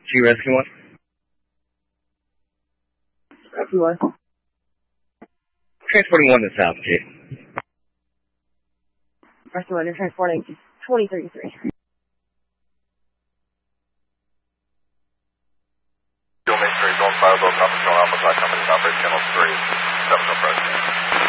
G Rescue 1. Rescue 1. Transporting 1 to South, G. Rescue 1, you're transporting 2033. Main Street, on 5 Alpha, Company, Alpha, Company, Operator Channel 3, 7 approach.